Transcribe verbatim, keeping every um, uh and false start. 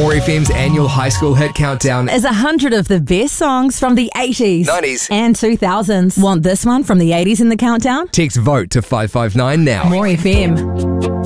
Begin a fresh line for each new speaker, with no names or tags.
More F M's annual high school hit countdown
is a hundred of the best songs from the eighties,
nineties
and two thousands. Want this one from the eighties in the countdown?
Text VOTE to five five nine now.
More F M.